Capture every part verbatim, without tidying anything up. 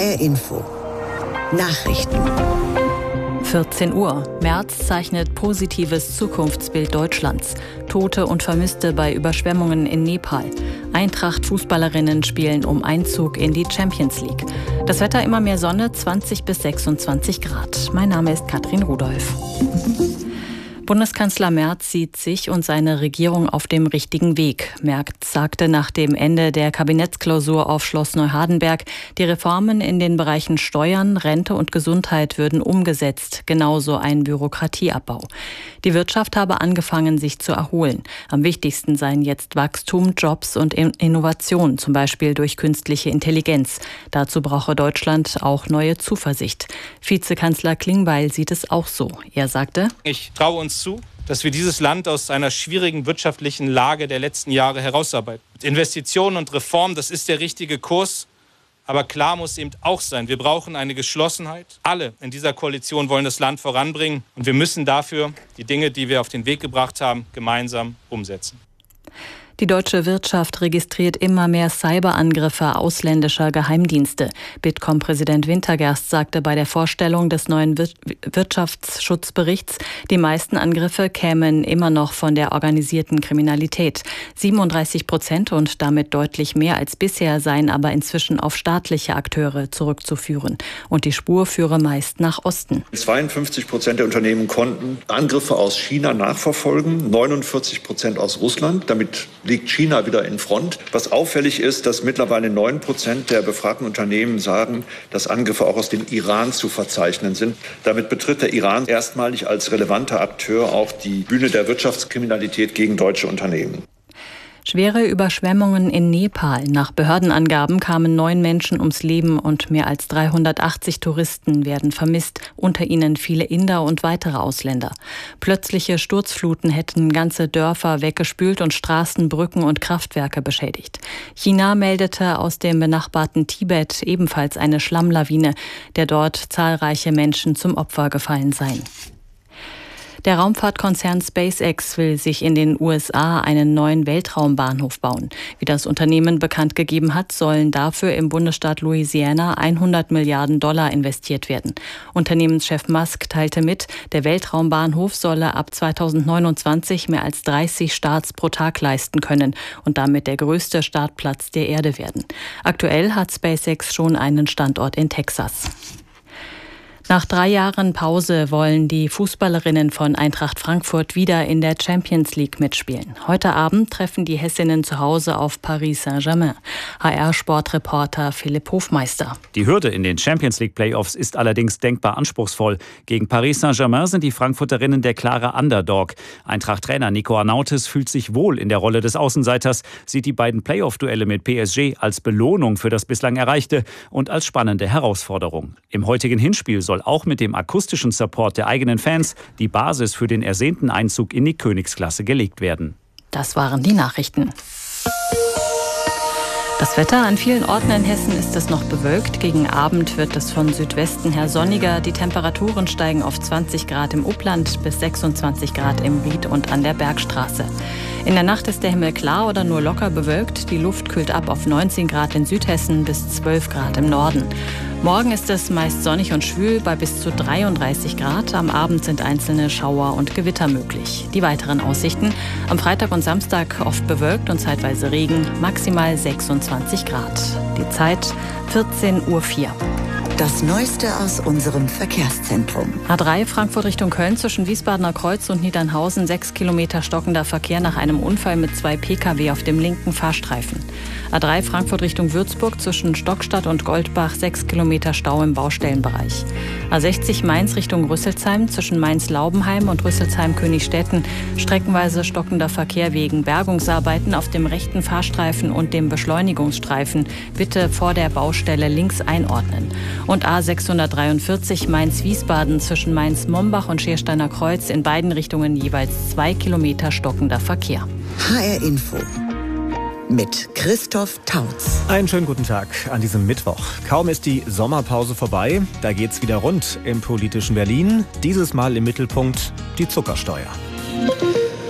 R Info Nachrichten. vierzehn Uhr. Merz zeichnet positives Zukunftsbild Deutschlands. Tote und Vermisste bei Überschwemmungen in Nepal. Eintracht-Fußballerinnen spielen um Einzug in die Champions League. Das Wetter immer mehr Sonne, zwanzig bis sechsundzwanzig Grad. Mein Name ist Katrin Rudolph. Bundeskanzler Merz sieht sich und seine Regierung auf dem richtigen Weg. Merz sagte nach dem Ende der Kabinettsklausur auf Schloss Neuhardenberg, die Reformen in den Bereichen Steuern, Rente und Gesundheit würden umgesetzt, genauso ein Bürokratieabbau. Die Wirtschaft habe angefangen, sich zu erholen. Am wichtigsten seien jetzt Wachstum, Jobs und Innovation, zum Beispiel durch künstliche Intelligenz. Dazu brauche Deutschland auch neue Zuversicht. Vizekanzler Klingbeil sieht es auch so. Er sagte: Ich traue uns zu, dass wir dieses Land aus einer schwierigen wirtschaftlichen Lage der letzten Jahre herausarbeiten. Mit Investitionen und Reformen, das ist der richtige Kurs. Aber klar muss eben auch sein, wir brauchen eine Geschlossenheit. Alle in dieser Koalition wollen das Land voranbringen. Und wir müssen dafür die Dinge, die wir auf den Weg gebracht haben, gemeinsam umsetzen. Die deutsche Wirtschaft registriert immer mehr Cyberangriffe ausländischer Geheimdienste. Bitkom-Präsident Wintergerst sagte bei der Vorstellung des neuen Wir- Wirtschaftsschutzberichts, die meisten Angriffe kämen immer noch von der organisierten Kriminalität. siebenunddreißig Prozent und damit deutlich mehr als bisher seien aber inzwischen auf staatliche Akteure zurückzuführen. Und die Spur führe meist nach Osten. zweiundfünfzig Prozent der Unternehmen konnten Angriffe aus China nachverfolgen, neunundvierzig Prozent aus Russland. Damit liegt China wieder in Front. Was auffällig ist, dass mittlerweile neun Prozent der befragten Unternehmen sagen, dass Angriffe auch aus dem Iran zu verzeichnen sind. Damit betritt der Iran erstmalig als relevanter Akteur auch die Bühne der Wirtschaftskriminalität gegen deutsche Unternehmen. Schwere Überschwemmungen in Nepal. Nach Behördenangaben kamen neun Menschen ums Leben und mehr als dreihundertachtzig Touristen werden vermisst, unter ihnen viele Inder und weitere Ausländer. Plötzliche Sturzfluten hätten ganze Dörfer weggespült und Straßen, Brücken und Kraftwerke beschädigt. China meldete aus dem benachbarten Tibet ebenfalls eine Schlammlawine, der dort zahlreiche Menschen zum Opfer gefallen seien. Der Raumfahrtkonzern SpaceX will sich in den U S A einen neuen Weltraumbahnhof bauen. Wie das Unternehmen bekannt gegeben hat, sollen dafür im Bundesstaat Louisiana hundert Milliarden Dollar investiert werden. Unternehmenschef Musk teilte mit, der Weltraumbahnhof solle ab zweitausendneunundzwanzig mehr als dreißig Starts pro Tag leisten können und damit der größte Startplatz der Erde werden. Aktuell hat SpaceX schon einen Standort in Texas. Nach drei Jahren Pause wollen die Fußballerinnen von Eintracht Frankfurt wieder in der Champions League mitspielen. Heute Abend treffen die Hessinnen zu Hause auf Paris Saint-Germain. H R-Sportreporter Philipp Hofmeister. Die Hürde in den Champions League Playoffs ist allerdings denkbar anspruchsvoll. Gegen Paris Saint-Germain sind die Frankfurterinnen der klare Underdog. Eintracht-Trainer Nico Arnautis fühlt sich wohl in der Rolle des Außenseiters, sieht die beiden Playoff-Duelle mit P S G als Belohnung für das bislang Erreichte und als spannende Herausforderung. Im heutigen Hinspiel soll auch mit dem akustischen Support der eigenen Fans die Basis für den ersehnten Einzug in die Königsklasse gelegt werden. Das waren die Nachrichten. Das Wetter: an vielen Orten in Hessen ist es noch bewölkt. Gegen Abend wird es von Südwesten her sonniger. Die Temperaturen steigen auf zwanzig Grad im Upland bis sechsundzwanzig Grad im Ried und an der Bergstraße. In der Nacht ist der Himmel klar oder nur locker bewölkt. Die Luft kühlt ab auf neunzehn Grad in Südhessen bis zwölf Grad im Norden. Morgen ist es meist sonnig und schwül bei bis zu dreiunddreißig Grad. Am Abend sind einzelne Schauer und Gewitter möglich. Die weiteren Aussichten: am Freitag und Samstag oft bewölkt und zeitweise Regen, maximal sechsundzwanzig Grad. Die Zeit vierzehn Uhr vier. Das Neueste aus unserem Verkehrszentrum. A drei Frankfurt Richtung Köln zwischen Wiesbadener Kreuz und Niedernhausen, sechs Kilometer stockender Verkehr nach einem Unfall mit zwei Pkw auf dem linken Fahrstreifen. A drei Frankfurt Richtung Würzburg zwischen Stockstadt und Goldbach, sechs Kilometer Stau im Baustellenbereich. A sechzig Mainz Richtung Rüsselsheim zwischen Mainz-Laubenheim und Rüsselsheim-Königstetten, streckenweise stockender Verkehr wegen Bergungsarbeiten auf dem rechten Fahrstreifen und dem Beschleunigungsstreifen. Bitte vor der Baustelle links einordnen. Und A sechshundertdreiundvierzig Mainz-Wiesbaden zwischen Mainz-Mombach und Schiersteiner Kreuz, in beiden Richtungen jeweils zwei Kilometer stockender Verkehr. H R Info mit Christoph Tautz. Einen schönen guten Tag an diesem Mittwoch. Kaum ist die Sommerpause vorbei, da geht's wieder rund im politischen Berlin. Dieses Mal im Mittelpunkt die Zuckersteuer.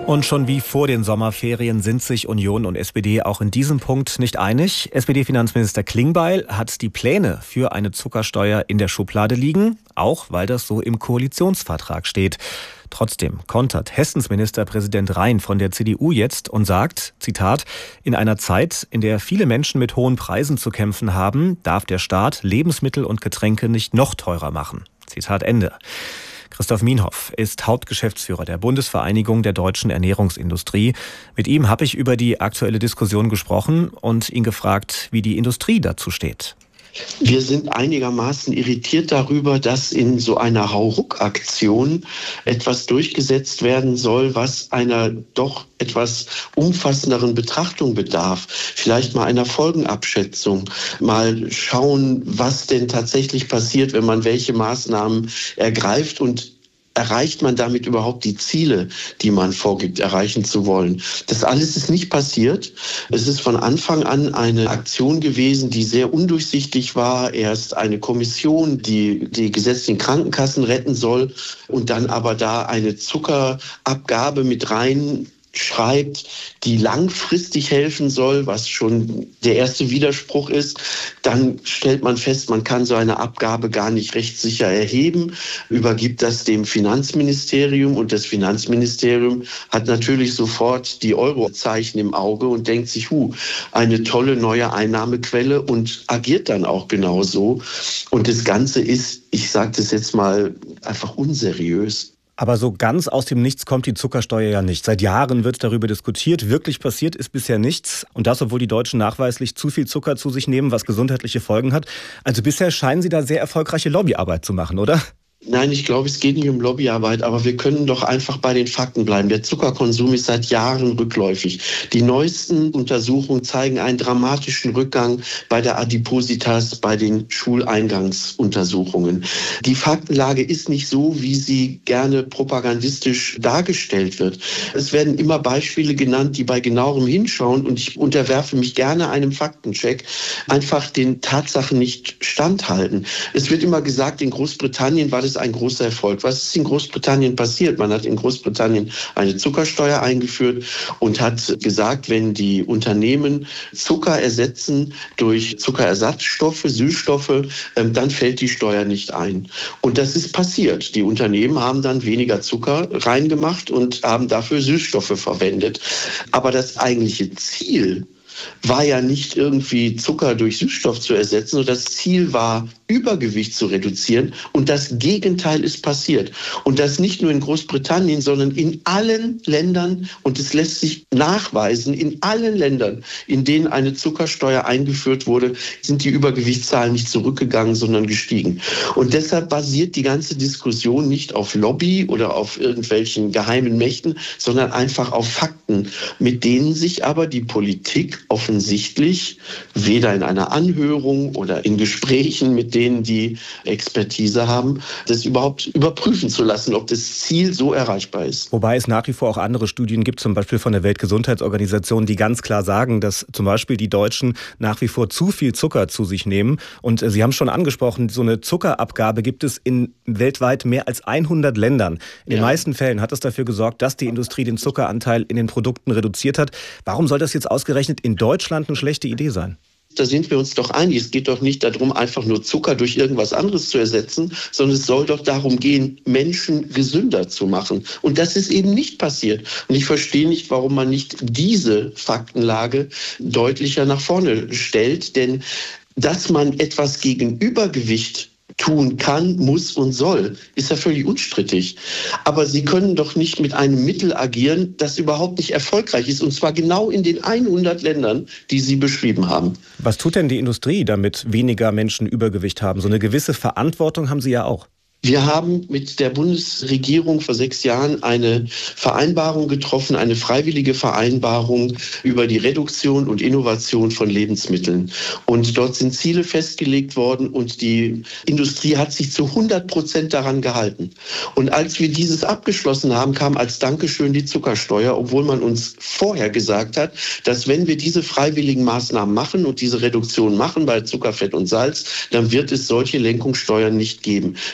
Und schon wie vor den Sommerferien sind sich Union und S P D auch in diesem Punkt nicht einig. S P D-Finanzminister Klingbeil hat die Pläne für eine Zuckersteuer in der Schublade liegen, auch weil das so im Koalitionsvertrag steht. Trotzdem kontert Hessens Ministerpräsident Rhein von der C D U jetzt und sagt, Zitat, in einer Zeit, in der viele Menschen mit hohen Preisen zu kämpfen haben, darf der Staat Lebensmittel und Getränke nicht noch teurer machen. Zitat Ende. Christoph Mienhoff ist Hauptgeschäftsführer der Bundesvereinigung der deutschen Ernährungsindustrie. Mit ihm habe ich über die aktuelle Diskussion gesprochen und ihn gefragt, wie die Industrie dazu steht. Wir sind einigermaßen irritiert darüber, dass in so einer Hauruck-Aktion etwas durchgesetzt werden soll, was einer doch etwas umfassenderen Betrachtung bedarf. Vielleicht mal einer Folgenabschätzung, mal schauen, was denn tatsächlich passiert, wenn man welche Maßnahmen ergreift und erreicht man damit überhaupt die Ziele, die man vorgibt, erreichen zu wollen? Das alles ist nicht passiert. Es ist von Anfang an eine Aktion gewesen, die sehr undurchsichtig war. Erst eine Kommission, die die gesetzlichen Krankenkassen retten soll und dann aber da eine Zuckerabgabe mit rein schreibt, die langfristig helfen soll, was schon der erste Widerspruch ist. Dann stellt man fest, man kann so eine Abgabe gar nicht rechtssicher erheben, übergibt das dem Finanzministerium und das Finanzministerium hat natürlich sofort die Eurozeichen im Auge und denkt sich, hu, eine tolle neue Einnahmequelle und agiert dann auch genauso. Und das Ganze ist, ich sage das jetzt mal, einfach unseriös. Aber so ganz aus dem Nichts kommt die Zuckersteuer ja nicht. Seit Jahren wird darüber diskutiert. Wirklich passiert ist bisher nichts. Und das, obwohl die Deutschen nachweislich zu viel Zucker zu sich nehmen, was gesundheitliche Folgen hat. Also bisher scheinen Sie da sehr erfolgreiche Lobbyarbeit zu machen, oder? Nein, ich glaube, es geht nicht um Lobbyarbeit, aber wir können doch einfach bei den Fakten bleiben. Der Zuckerkonsum ist seit Jahren rückläufig. Die neuesten Untersuchungen zeigen einen dramatischen Rückgang bei der Adipositas, bei den Schuleingangsuntersuchungen. Die Faktenlage ist nicht so, wie sie gerne propagandistisch dargestellt wird. Es werden immer Beispiele genannt, die bei genauerem Hinschauen, und ich unterwerfe mich gerne einem Faktencheck, einfach den Tatsachen nicht standhalten. Es wird immer gesagt, in Großbritannien war das ein großer Erfolg. Was ist in Großbritannien passiert? Man hat in Großbritannien eine Zuckersteuer eingeführt und hat gesagt, wenn die Unternehmen Zucker ersetzen durch Zuckerersatzstoffe, Süßstoffe, dann fällt die Steuer nicht ein. Und das ist passiert. Die Unternehmen haben dann weniger Zucker reingemacht und haben dafür Süßstoffe verwendet. Aber das eigentliche Ziel war ja nicht irgendwie Zucker durch Süßstoff zu ersetzen, sondern das Ziel war, Übergewicht zu reduzieren. Und das Gegenteil ist passiert. Und das nicht nur in Großbritannien, sondern in allen Ländern, und es lässt sich nachweisen, in allen Ländern, in denen eine Zuckersteuer eingeführt wurde, sind die Übergewichtszahlen nicht zurückgegangen, sondern gestiegen. Und deshalb basiert die ganze Diskussion nicht auf Lobby oder auf irgendwelchen geheimen Mächten, sondern einfach auf Fakten, mit denen sich aber die Politik offensichtlich weder in einer Anhörung oder in Gesprächen mit denen, die Expertise haben, das überhaupt überprüfen zu lassen, ob das Ziel so erreichbar ist. Wobei es nach wie vor auch andere Studien gibt, zum Beispiel von der Weltgesundheitsorganisation, die ganz klar sagen, dass zum Beispiel die Deutschen nach wie vor zu viel Zucker zu sich nehmen. Und Sie haben schon angesprochen, so eine Zuckerabgabe gibt es in weltweit mehr als hundert Ländern. In den ja. meisten Fällen hat es dafür gesorgt, dass die Industrie den Zuckeranteil in den Produkten reduziert hat. Warum soll das jetzt ausgerechnet in Deutschland eine schlechte Idee sein? Da sind wir uns doch einig. Es geht doch nicht darum, einfach nur Zucker durch irgendwas anderes zu ersetzen, sondern es soll doch darum gehen, Menschen gesünder zu machen. Und das ist eben nicht passiert. Und ich verstehe nicht, warum man nicht diese Faktenlage deutlicher nach vorne stellt. Denn dass man etwas gegen Übergewicht tun kann, muss und soll, ist ja völlig unstrittig. Aber Sie können doch nicht mit einem Mittel agieren, das überhaupt nicht erfolgreich ist. Und zwar genau in den hundert Ländern, die Sie beschrieben haben. Was tut denn die Industrie, damit weniger Menschen Übergewicht haben? So eine gewisse Verantwortung haben Sie ja auch. Wir haben mit der Bundesregierung vor sechs Jahren eine Vereinbarung getroffen, eine freiwillige Vereinbarung über die Reduktion und Innovation von Lebensmitteln. Und dort sind Ziele festgelegt worden und die Industrie hat sich zu hundert Prozent daran gehalten. Und als wir dieses abgeschlossen haben, kam als Dankeschön die Zuckersteuer, obwohl man uns vorher gesagt hat, dass wenn wir diese freiwilligen Maßnahmen machen und diese Reduktion machen bei Zucker, Fett und Salz, dann wird es solche Lenkungssteuern nicht geben. Wir führen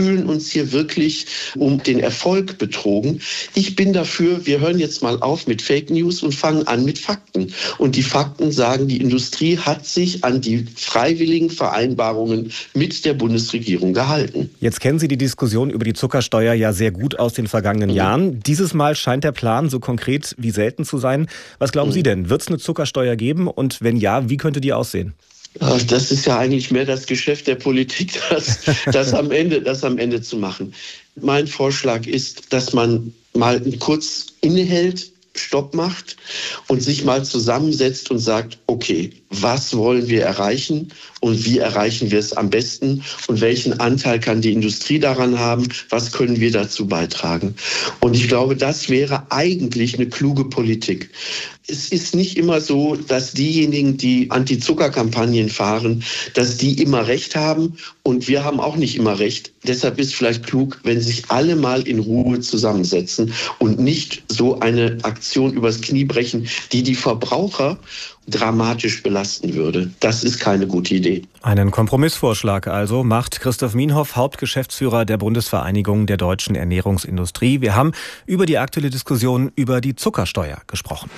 fühlen uns hier wirklich um den Erfolg betrogen. Ich bin dafür, wir hören jetzt mal auf mit Fake News und fangen an mit Fakten. Und die Fakten sagen, die Industrie hat sich an die freiwilligen Vereinbarungen mit der Bundesregierung gehalten. Jetzt kennen Sie die Diskussion über die Zuckersteuer ja sehr gut aus den vergangenen mhm. Jahren. Dieses Mal scheint der Plan so konkret wie selten zu sein. Was glauben mhm. Sie denn? Wird es eine Zuckersteuer geben? Und wenn ja, wie könnte die aussehen? Das ist ja eigentlich mehr das Geschäft der Politik, das, das, am Ende, das am Ende zu machen. Mein Vorschlag ist, dass man mal kurz innehält, Stopp macht und sich mal zusammensetzt und sagt, okay, was wollen wir erreichen und wie erreichen wir es am besten und welchen Anteil kann die Industrie daran haben, was können wir dazu beitragen. Und ich glaube, das wäre eigentlich eine kluge Politik. Es ist nicht immer so, dass diejenigen, die Anti-Zucker-Kampagnen fahren, dass die immer Recht haben und wir haben auch nicht immer Recht. Deshalb ist es vielleicht klug, wenn sich alle mal in Ruhe zusammensetzen und nicht so eine Aktion übers Knie brechen, die die Verbraucher dramatisch belasten würde. Das ist keine gute Idee. Einen Kompromissvorschlag also macht Christoph Mienhoff, Hauptgeschäftsführer der Bundesvereinigung der deutschen Ernährungsindustrie. Wir haben über die aktuelle Diskussion über die Zuckersteuer gesprochen.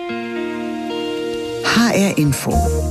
H R Info.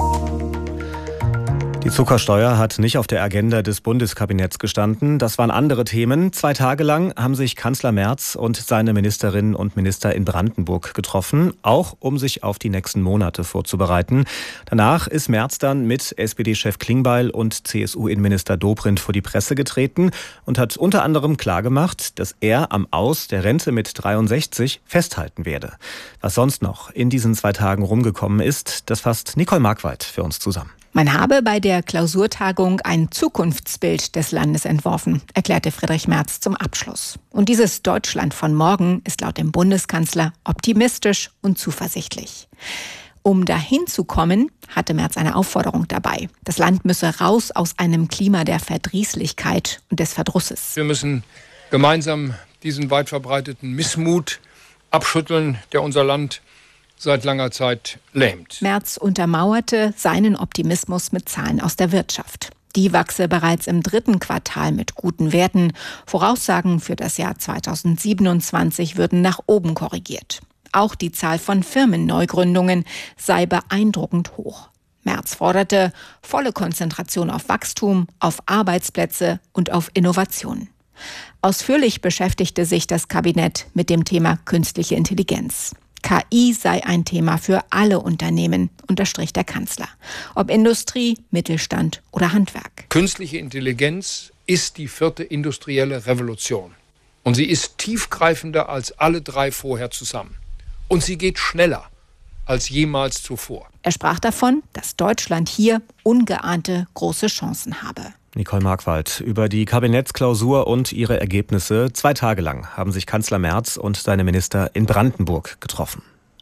Die Zuckersteuer hat nicht auf der Agenda des Bundeskabinetts gestanden. Das waren andere Themen. Zwei Tage lang haben sich Kanzler Merz und seine Ministerinnen und Minister in Brandenburg getroffen, auch um sich auf die nächsten Monate vorzubereiten. Danach ist Merz dann mit S P D-Chef Klingbeil und C S U-Innenminister Dobrindt vor die Presse getreten und hat unter anderem klargemacht, dass er am Aus der Rente mit dreiundsechzig festhalten werde. Was sonst noch in diesen zwei Tagen rumgekommen ist, das fasst Nicole Markweit für uns zusammen. Man habe bei der Klausurtagung ein Zukunftsbild des Landes entworfen, erklärte Friedrich Merz zum Abschluss. Und dieses Deutschland von morgen ist laut dem Bundeskanzler optimistisch und zuversichtlich. Um dahin zu kommen, hatte Merz eine Aufforderung dabei. Das Land müsse raus aus einem Klima der Verdrießlichkeit und des Verdrusses. Wir müssen gemeinsam diesen weit verbreiteten Missmut abschütteln, der unser Land seit langer Zeit lähmt. Merz untermauerte seinen Optimismus mit Zahlen aus der Wirtschaft. Die wachse bereits im dritten Quartal mit guten Werten. Voraussagen für das Jahr zweitausendsiebenundzwanzig würden nach oben korrigiert. Auch die Zahl von Firmenneugründungen sei beeindruckend hoch. Merz forderte volle Konzentration auf Wachstum, auf Arbeitsplätze und auf Innovation. Ausführlich beschäftigte sich das Kabinett mit dem Thema künstliche Intelligenz. K I sei ein Thema für alle Unternehmen, unterstrich der Kanzler. Ob Industrie, Mittelstand oder Handwerk. Künstliche Intelligenz ist die vierte industrielle Revolution. Und sie ist tiefgreifender als alle drei vorher zusammen. Und sie geht schneller als jemals zuvor. Er sprach davon, dass Deutschland hier ungeahnte große Chancen habe. Nicole Markwald über die Kabinettsklausur und ihre Ergebnisse. Zwei Tage lang haben sich Kanzler Merz und seine Minister in Brandenburg getroffen.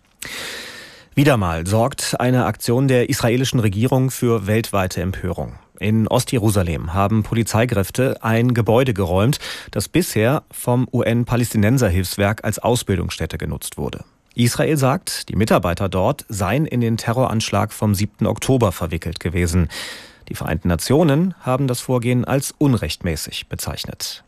Wieder mal sorgt eine Aktion der israelischen Regierung für weltweite Empörung. In Ostjerusalem haben Polizeikräfte ein Gebäude geräumt, das bisher vom U N-Palästinenser-Hilfswerk als Ausbildungsstätte genutzt wurde. Israel sagt, die Mitarbeiter dort seien in den Terroranschlag vom siebten Oktober verwickelt gewesen. Die Vereinten Nationen haben das Vorgehen als unrechtmäßig bezeichnet.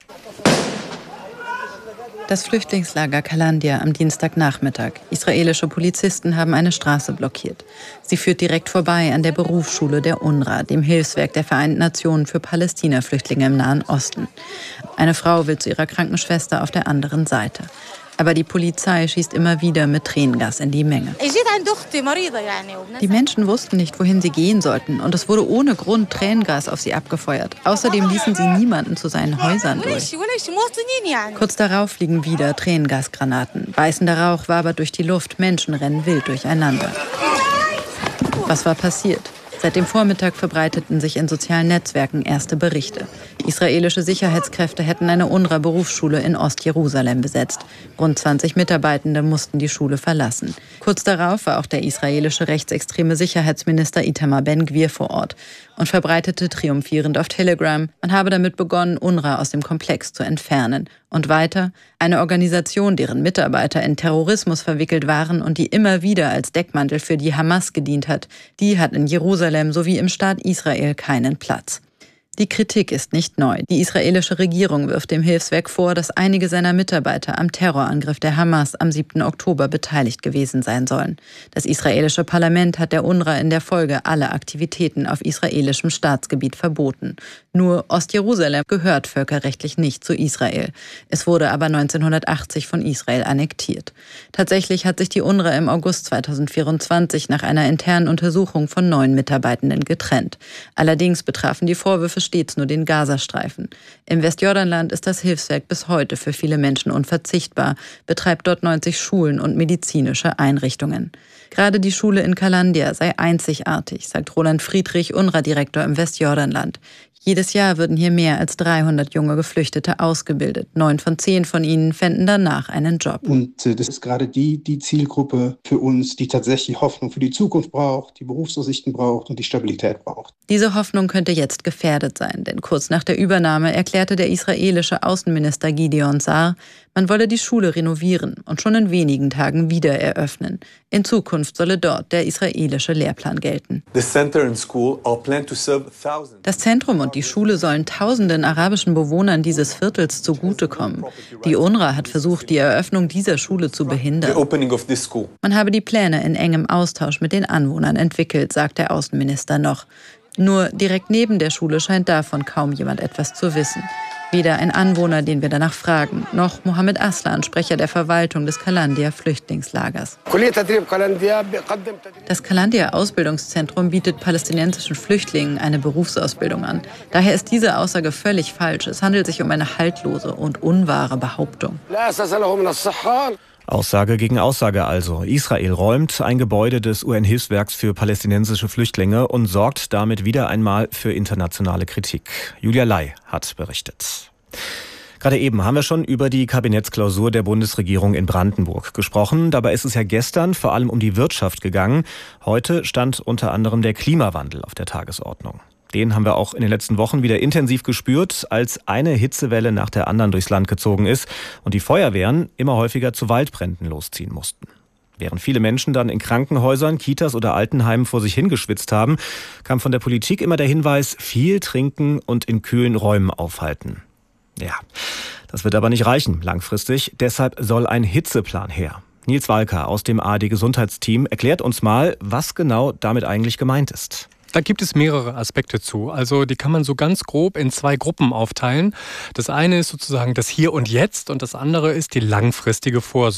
Das Flüchtlingslager Kalandia am Dienstagnachmittag. Israelische Polizisten haben eine Straße blockiert. Sie führt direkt vorbei an der Berufsschule der UNRWA, dem Hilfswerk der Vereinten Nationen für Palästina-Flüchtlinge im Nahen Osten. Eine Frau will zu ihrer Krankenschwester auf der anderen Seite. Aber die Polizei schießt immer wieder mit Tränengas in die Menge. Die Menschen wussten nicht, wohin sie gehen sollten. Und es wurde ohne Grund Tränengas auf sie abgefeuert. Außerdem ließen sie niemanden zu seinen Häusern durch. Kurz darauf fliegen wieder Tränengasgranaten. Beißender Rauch wabert durch die Luft. Menschen rennen wild durcheinander. Was war passiert? Seit dem Vormittag verbreiteten sich in sozialen Netzwerken erste Berichte. Israelische Sicherheitskräfte hätten eine UNRWA-Berufsschule in Ostjerusalem besetzt. Rund zwanzig Mitarbeitende mussten die Schule verlassen. Kurz darauf war auch der israelische rechtsextreme Sicherheitsminister Itamar Ben-Gvir vor Ort und verbreitete triumphierend auf Telegram, man habe damit begonnen, UNRWA aus dem Komplex zu entfernen. Und weiter, eine Organisation, deren Mitarbeiter in Terrorismus verwickelt waren und die immer wieder als Deckmantel für die Hamas gedient hat, die hat in Jerusalem sowie im Staat Israel keinen Platz. Die Kritik ist nicht neu. Die israelische Regierung wirft dem Hilfswerk vor, dass einige seiner Mitarbeiter am Terrorangriff der Hamas am siebten Oktober beteiligt gewesen sein sollen. Das israelische Parlament hat der UNRWA in der Folge alle Aktivitäten auf israelischem Staatsgebiet verboten. Nur Ostjerusalem gehört völkerrechtlich nicht zu Israel. Es wurde aber neunzehnhundertachtzig von Israel annektiert. Tatsächlich hat sich die UNRWA im August zweitausendvierundzwanzig nach einer internen Untersuchung von neun Mitarbeitenden getrennt. Allerdings betrafen die Vorwürfe stets nur den Gazastreifen. Im Westjordanland ist das Hilfswerk bis heute für viele Menschen unverzichtbar, betreibt dort neunzig Schulen und medizinische Einrichtungen. Gerade die Schule in Kalandia sei einzigartig, sagt Roland Friedrich, UNRWA-Direktor im Westjordanland. Jedes Jahr würden hier mehr als dreihundert junge Geflüchtete ausgebildet. Neun von zehn von ihnen fänden danach einen Job. Und das ist gerade die, die Zielgruppe für uns, die tatsächlich Hoffnung für die Zukunft braucht, die Berufsaussichten braucht und die Stabilität braucht. Diese Hoffnung könnte jetzt gefährdet sein, denn kurz nach der Übernahme erklärte der israelische Außenminister Gideon Sa'ar, man wolle die Schule renovieren und schon in wenigen Tagen wieder eröffnen. In Zukunft solle dort der israelische Lehrplan gelten. Das Zentrum und die Schule sollen tausenden arabischen Bewohnern dieses Viertels zugutekommen. Die UNRWA hat versucht, die Eröffnung dieser Schule zu behindern. Man habe die Pläne in engem Austausch mit den Anwohnern entwickelt, sagt der Außenminister noch. Nur direkt neben der Schule scheint davon kaum jemand etwas zu wissen. Weder ein Anwohner, den wir danach fragen, noch Mohammed Aslan, Sprecher der Verwaltung des Kalandia-Flüchtlingslagers. Das Kalandia-Ausbildungszentrum bietet palästinensischen Flüchtlingen eine Berufsausbildung an. Daher ist diese Aussage völlig falsch. Es handelt sich um eine haltlose und unwahre Behauptung. Aussage gegen Aussage also. Israel räumt ein Gebäude des U N-Hilfswerks für palästinensische Flüchtlinge und sorgt damit wieder einmal für internationale Kritik. Julia Lai hat berichtet. Gerade eben haben wir schon über die Kabinettsklausur der Bundesregierung in Brandenburg gesprochen. Dabei ist es ja gestern vor allem um die Wirtschaft gegangen. Heute stand unter anderem der Klimawandel auf der Tagesordnung. Den haben wir auch in den letzten Wochen wieder intensiv gespürt, als eine Hitzewelle nach der anderen durchs Land gezogen ist und die Feuerwehren immer häufiger zu Waldbränden losziehen mussten. Während viele Menschen dann in Krankenhäusern, Kitas oder Altenheimen vor sich hingeschwitzt haben, kam von der Politik immer der Hinweis, viel trinken und in kühlen Räumen aufhalten. Ja, das wird aber nicht reichen langfristig, deshalb soll ein Hitzeplan her. Nils Walker aus dem A R D-Gesundheitsteam erklärt uns mal, was genau damit eigentlich gemeint ist. Da gibt es mehrere Aspekte zu. Also die kann man so ganz grob in zwei Gruppen aufteilen. Das eine ist sozusagen das Hier und Jetzt und das andere ist die langfristige Vorsorge.